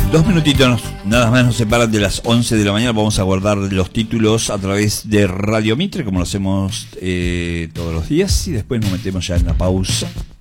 2 minutitos nada más nos separan de las 11 de la mañana. Vamos a guardar los títulos a través de Radio Mitre, como lo hacemos todos los días, y después nos metemos ya en la pausa